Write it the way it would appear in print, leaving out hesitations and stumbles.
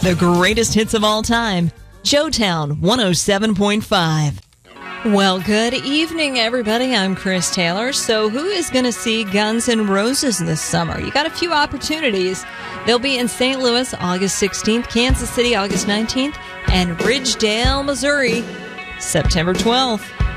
The greatest hits of all time. Joetown 107.5. Well, good evening, everybody. I'm Chris Taylor. So who is going to see Guns N' Roses this summer? You got a few opportunities. They'll be in St. Louis August 16th, Kansas City August 19th, and Ridgedale, Missouri, September 12th.